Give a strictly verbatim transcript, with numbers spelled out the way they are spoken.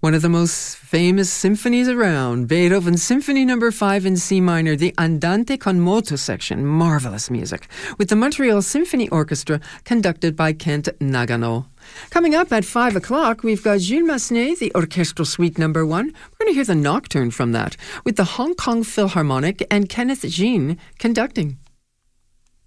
One of the most famous symphonies around, Beethoven's Symphony Number five in C minor, the Andante con moto section, marvelous music, with the Montreal Symphony Orchestra conducted by Kent Nagano. Coming up at five o'clock, we've got Jules Massenet, the Orchestral Suite Number one. We're going to hear the nocturne from that, with the Hong Kong Philharmonic and Kenneth Jean conducting.